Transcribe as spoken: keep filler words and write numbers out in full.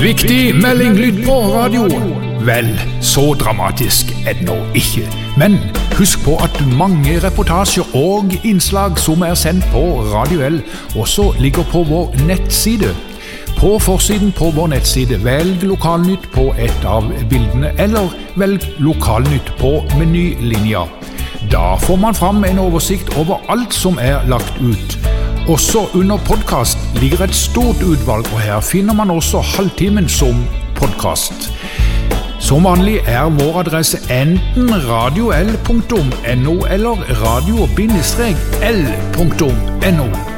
Viktig melding lytt på radio. Vel, så dramatisk er det nå ikke. Men husk på at mange reportasjer og innslag som er sendt på Radio L også ligger på vår nettside. På forsiden på vår nettside velg Lokalnytt på et av bildene, eller velg Lokalnytt på menylinja. Da får man fram en oversikt over alt som er lagt ut. Også under podcast ligger et stort utvalg, og her finner man også halvtimen som podcast. Som vanlig er vår adresse enten radio l punktum n o eller radio l punktum n o.